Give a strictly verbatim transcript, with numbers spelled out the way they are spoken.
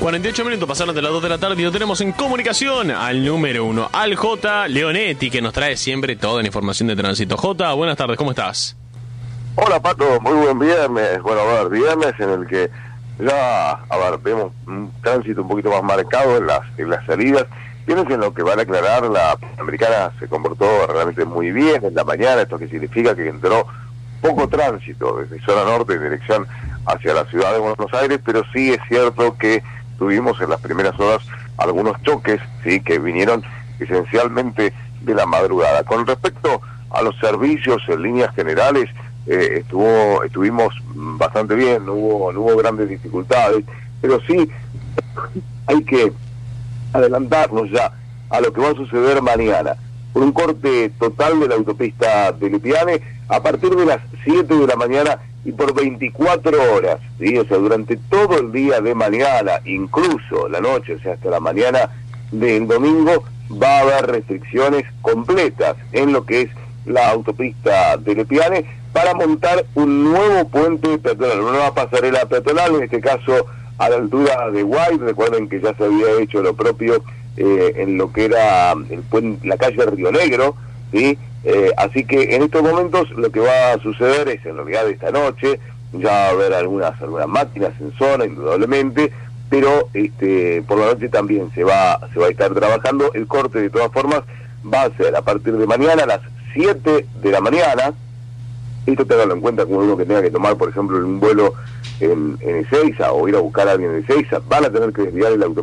cuarenta y ocho minutos pasaron de las dos de la tarde y lo tenemos en comunicación al número uno, al J. Leonetti, que nos trae siempre toda la información de tránsito. J, buenas tardes, ¿cómo estás? Hola Pato, muy buen viernes. Bueno, a ver, viernes en el que ya, a ver, vemos un tránsito un poquito más marcado en las, en las salidas. Viernes en lo que van a aclarar, la Panamericana se comportó realmente muy bien en la mañana, esto que significa que entró poco tránsito desde zona norte en dirección hacia la ciudad de Buenos Aires, pero sí es cierto que tuvimos en las primeras horas algunos choques, sí, que vinieron esencialmente de la madrugada. Con respecto a los servicios en líneas generales, eh, estuvo estuvimos bastante bien, no hubo, no hubo grandes dificultades, pero sí hay que adelantarnos ya a lo que va a suceder mañana, por un corte total de la autopista de Lepiane a partir de las siete de la mañana y por veinticuatro horas, ¿sí? O sea, durante todo el día de mañana, incluso la noche, o sea, hasta la mañana del domingo, va a haber restricciones completas en lo que es la autopista de Lepiane para montar un nuevo puente peatonal, una nueva pasarela peatonal, en este caso a la altura de Guay. Recuerden que ya se había hecho lo propio eh, en lo que era el puente, la calle Río Negro, ¿sí? Eh, así que en estos momentos lo que va a suceder es, en realidad esta noche, ya va a haber algunas, algunas máquinas en zona, indudablemente, pero este, por la noche también se va, se va a estar trabajando. El corte, de todas formas, va a ser a partir de mañana a las siete de la mañana. Esto tenganlo en cuenta como uno que tenga que tomar, por ejemplo, un vuelo en, en Ezeiza o ir a buscar a alguien en Ezeiza, van a tener que desviar el auto